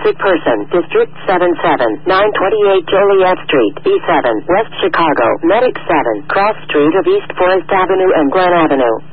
Sick person. District 77. 928 Joliet Street. B7. West Chicago. Medic 7. Cross Street of East Forest Avenue and Glen Avenue.